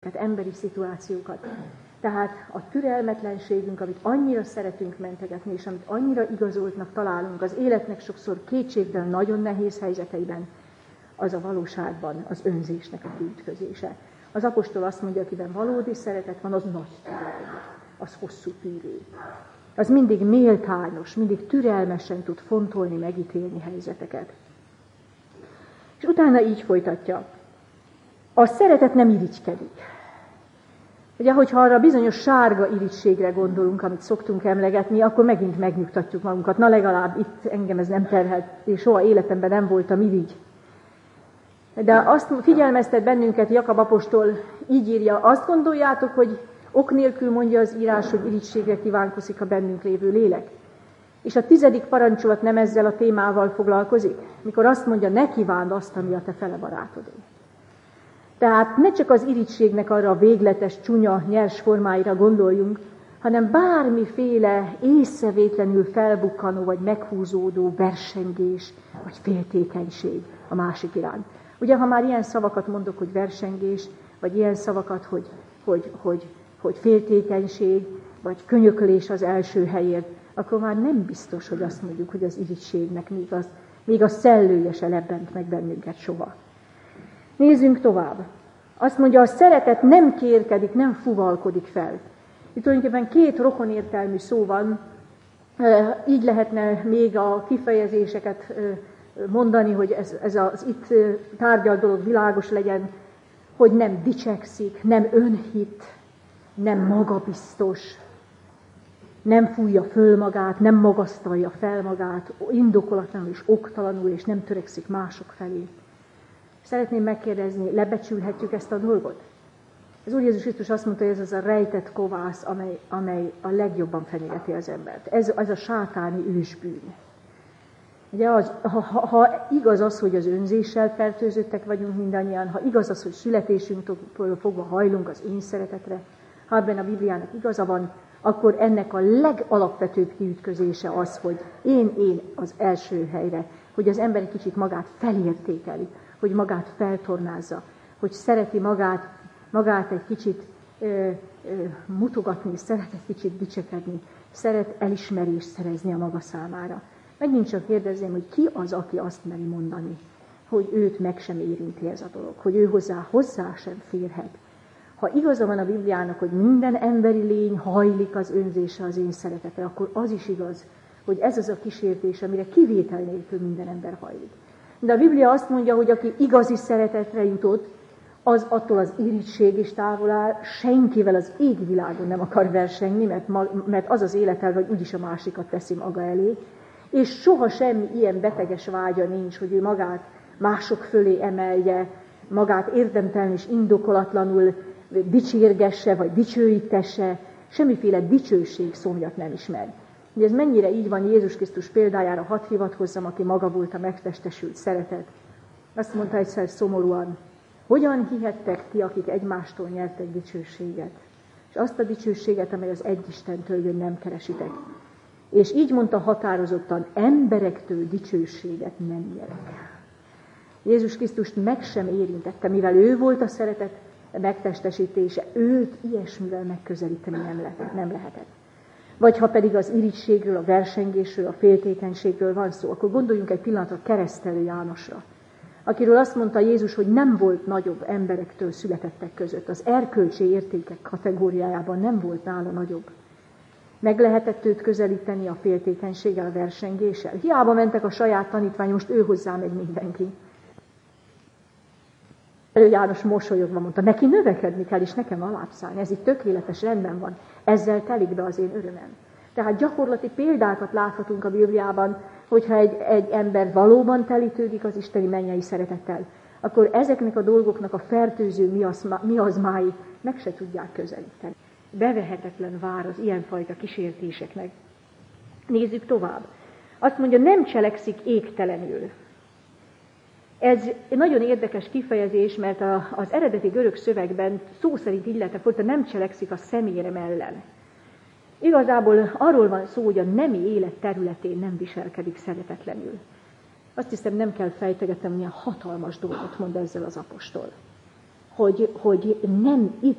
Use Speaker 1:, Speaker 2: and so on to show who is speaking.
Speaker 1: helyzeteket, emberi szituációkat. Tehát a türelmetlenségünk, amit annyira szeretünk mentegetni, és amit annyira igazoltnak találunk az életnek sokszor kétségben nagyon nehéz helyzeteiben, az a valóságban az önzésnek a kiütközése. Az apostol azt mondja, akiben valódi szeretet van, az nagy türelmű, az hosszú tűrő. Az mindig méltányos, mindig türelmesen tud fontolni, megítélni helyzeteket. És utána így folytatja. A szeretet nem irigykedik. Ugye, hogyha arra bizonyos sárga irigységre gondolunk, amit szoktunk emlegetni, akkor megint megnyugtatjuk magunkat. Na legalább itt engem ez nem terhelt, és soha életemben nem voltam irigy. De azt figyelmeztet bennünket Jakab apostol, így írja, azt gondoljátok, hogy ok nélkül mondja az írás, hogy irigységre kívánkozik a bennünk lévő lélek. És a 10. parancsolat nem ezzel a témával foglalkozik, mikor azt mondja, ne kívánd azt, ami a te fele barátodé. Tehát ne csak az irigységnek arra a végletes, csúnya, nyers formáira gondoljunk, hanem bármiféle észrevétlenül felbukkanó vagy meghúzódó versengés vagy féltékenység a másik iránt. Ugye, ha már ilyen szavakat mondok, hogy versengés, vagy ilyen szavakat, hogy féltékenység, vagy könyöklés az első helyért, akkor már nem biztos, hogy azt mondjuk, hogy az irigységnek még a szellője se lebbent meg bennünket soha. Nézzünk tovább. Azt mondja, a szeretet nem kérkedik, nem fuvalkodik fel. Itt tulajdonképpen 2 rokonértelmű szó van, így lehetne még a kifejezéseket mondani, hogy ez az itt tárgyalt dolog világos legyen, hogy nem dicsekszik, nem önhit, nem magabiztos, nem fújja föl magát, nem magasztalja fel magát, indokolatlanul és oktalanul, és nem törekszik mások felé. Szeretném megkérdezni, lebecsülhetjük ezt a dolgot? Az Úr Jézus Krisztus azt mondta, hogy ez az a rejtett kovász, amely a legjobban fenyegeti az embert. Ez a sátáni ősbűn. Ugye ha igaz az, hogy az önzéssel fertőzöttek vagyunk mindannyian, ha igaz az, hogy születésünktől fogva hajlunk az én szeretetre, ha ebben a Bibliának igaza van, akkor ennek a legalapvetőbb kiütközése az, hogy én az első helyre, hogy az ember egy kicsit magát felértékeli, hogy magát feltornázza, hogy szereti magát egy kicsit mutogatni, szeret egy kicsit dicsekedni, szeret elismerést szerezni a maga számára. Megint csak kérdezném, hogy ki az, aki azt meri mondani, hogy őt meg sem érinti ez a dolog, hogy ő hozzá sem férhet. Ha igaza van a Bibliának, hogy minden emberi lény hajlik az önzésre, az én szeretetre, akkor az is igaz, hogy ez az a kísértés, amire kivétel nélkül minden ember hajlik. De a Biblia azt mondja, hogy aki igazi szeretetre jutott, az attól az irigység is távol áll, senkivel az égvilágon nem akar versengni, mert az az életel, hogy úgyis a másikat teszi maga elé, és soha semmi ilyen beteges vágya nincs, hogy ő magát mások fölé emelje, magát érdemtelen és indokolatlanul dicsérgesse, vagy dicsőítesse, semmiféle dicsőség szomjat nem ismer. Ugye ez mennyire így van Jézus Krisztus példájára, hadd hivatkozzam, aki maga volt a megtestesült szeretet. Azt mondta egyszer szomorúan, hogyan hihettek ti, akik egymástól nyertek dicsőséget, és azt a dicsőséget, amely az egy Istentől jön, nem keresitek. És így mondta határozottan, emberektől dicsőséget nem nyerek. Jézus Krisztust meg sem érintette, mivel ő volt a szeretet megtestesítése, őt ilyesmivel megközelíteni nem lehetett. Vagy ha pedig az irigységről, a versengésről, a féltékenységről van szó, akkor gondoljunk egy pillanatra Keresztelő Jánosra, akiről azt mondta Jézus, hogy nem volt nagyobb emberektől születettek között. Az erkölcsi értékek kategóriájában nem volt nála nagyobb. Meg lehetett őt közelíteni a féltékenységgel, a versengéssel. Hiába mentek a saját tanítvány, most ő hozzá megy mindenki. János mosolyogva mondta, neki növekedni kell, és nekem alábbszállni. Ez itt tökéletes, rendben van. Ezzel telik be az én örömem. Tehát gyakorlati példákat láthatunk a Bibliában, hogyha egy ember valóban telítődik az isteni mennyei szeretettel, akkor ezeknek a dolgoknak a fertőző miazmái meg se tudják közelíteni. Bevehetetlen vár az ilyenfajta kísértéseknek. Nézzük tovább. Azt mondja, nem cselekszik égtelenül. Ez egy nagyon érdekes kifejezés, mert az eredeti görög szövegben szó szerint így lehetne fordítani, nem cselekszik a szemérem ellen. Igazából arról van szó, hogy a nemi élet területén nem viselkedik szeretetlenül. Azt hiszem, nem kell fejtegetnem, milyen hatalmas dolgot mond ezzel az apostol. Hogy nem